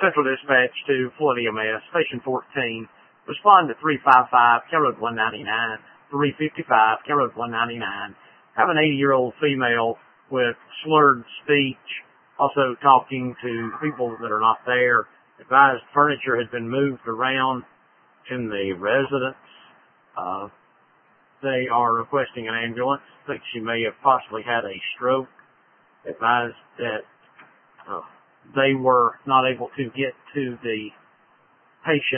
Central Dispatch to Flood EMS, Station 14. Respond to 355, County Road 199, 355, County Road 199. Have an 80-year-old female with slurred speech, also talking to people that are not there. Advised furniture has been moved around in the residence. They are requesting an ambulance. Think she may have possibly had a stroke. Advised that they were not able to get to the patient